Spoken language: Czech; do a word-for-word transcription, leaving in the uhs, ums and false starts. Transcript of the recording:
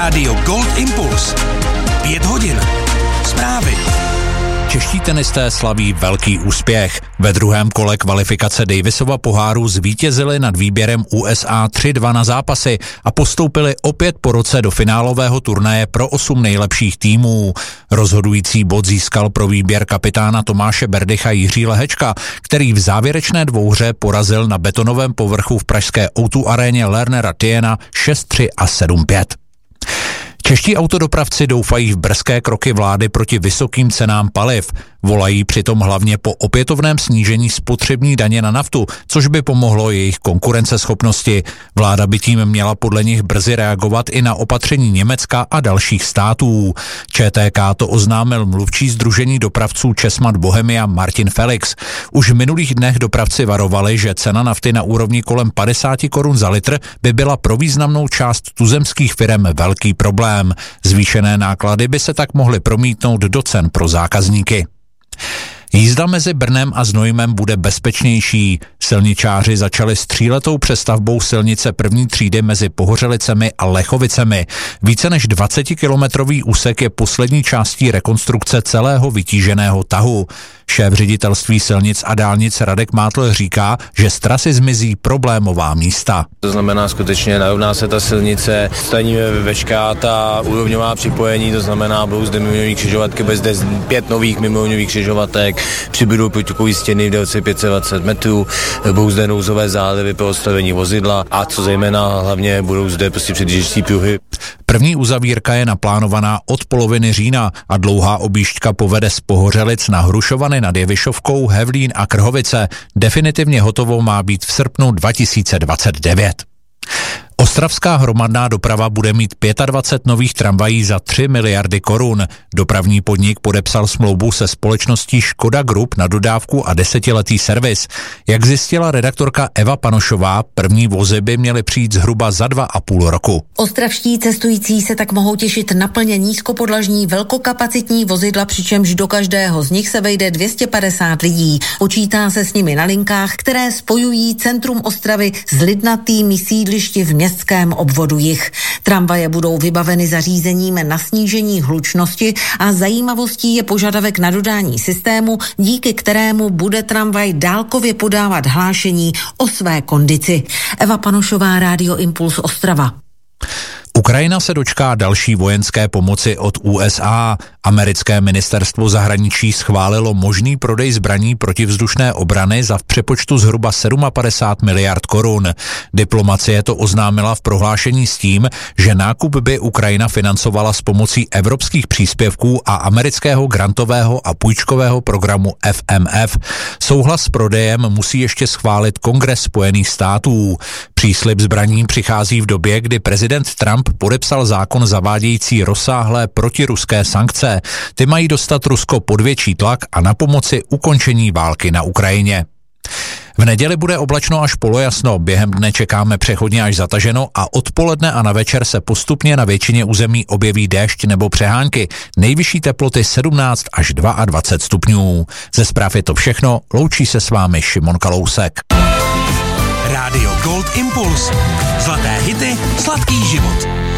Rádio Gold Impuls. Pět hodin. Zprávy. Čeští tenisté slaví velký úspěch. Ve druhém kole kvalifikace Davisova poháru zvítězili nad výběrem U S A tři dva na zápasy a postoupili opět po roce do finálového turnaje pro osm nejlepších týmů. Rozhodující bod získal pro výběr kapitána Tomáše Berdycha Jiří Lehečka, který v závěrečné dvouhře porazil na betonovém povrchu v pražské O dva aréně Lernera Tiena šest tři a sedm pět. Čeští autodopravci doufají v brzké kroky vlády proti vysokým cenám paliv. Volají přitom hlavně po opětovném snížení spotřební daně na naftu, což by pomohlo jejich konkurenceschopnosti. Vláda by tím měla podle nich brzy reagovat i na opatření Německa a dalších států. Č T K to oznámil mluvčí sdružení dopravců Česmad Bohemia Martin Felix. Už v minulých dnech dopravci varovali, že cena nafty na úrovni kolem padesát korun za litr by byla pro významnou část tuzemských firem velký problém. Zvýšené náklady by se tak mohly promítnout do cen pro zákazníky. Jízda mezi Brnem a Znojmem bude bezpečnější. Silničáři začali s tříletou přestavbou silnice první třídy mezi Pohořelicemi a Lechovicemi. Více než dvacetikilometrový úsek je poslední částí rekonstrukce celého vytíženého tahu. Šéf ředitelství silnic a dálnic Radek Mátl říká, že z trasy zmizí problémová místa. To znamená skutečně narovná se ta silnice, staníme veškerá ta úrovňová připojení, to znamená budou zde mimoňový křižovatky, bude zde pět nových mimoňových křižovatek, přibudou průtokové stěny v délce pět set dvacet metrů, budou zde nouzové zálivy pro odstavení vozidla a co zejména hlavně budou zde prostě předjížděcí pruhy. První uzavírka je naplánovaná od poloviny října a dlouhá objížďka povede z Pohořelic na Hrušovany nad Jevišovkou, Hevlín a Krhovice. Definitivně hotovou má být v srpnu dva tisíce dvacet devět. Ostravská hromadná doprava bude mít dvacet pět nových tramvají za tři miliardy korun. Dopravní podnik podepsal smlouvu se společností Škoda Group na dodávku a desetiletý servis. Jak zjistila redaktorka Eva Panošová, první vozy by měly přijít zhruba za dva a půl roku. Ostravští cestující se tak mohou těšit na plně nízkopodlažní velkokapacitní vozidla, přičemž do každého z nich se vejde dvě stě padesát lidí. Počítá se s nimi na linkách, které spojují centrum Ostravy s lidnatými sídlišti v městském obvodu Jih. Tramvaje budou vybaveny zařízením na snížení hlučnosti a zajímavostí je požadavek na dodání systému, díky kterému bude tramvaj dálkově podávat hlášení o své kondici. Eva Panošová, Rádio Impuls Ostrava. Ukrajina se dočká další vojenské pomoci od U S A. Americké ministerstvo zahraničí schválilo možný prodej zbraní protivzdušné obrany za v přepočtu zhruba padesát sedm miliard korun. Diplomacie to oznámila v prohlášení s tím, že nákup by Ukrajina financovala s pomocí evropských příspěvků a amerického grantového a půjčkového programu F M F. Souhlas s prodejem musí ještě schválit Kongres Spojených států. Příslib zbraní přichází v době, kdy prezident Trump podepsal zákon zavádějící rozsáhlé protiruské sankce. Ty mají dostat Rusko pod větší tlak a na pomoci ukončení války na Ukrajině. V neděli bude oblačno až polojasno, během dne čekáme přechodně až zataženo a odpoledne a na večer se postupně na většině území objeví déšť nebo přehánky. Nejvyšší teploty sedmnáct až dvacet dva stupňů. Ze zpráv je to všechno, loučí se s vámi Šimon Kalousek. Rádio Gold Impuls. Zlaté hity, sladký život.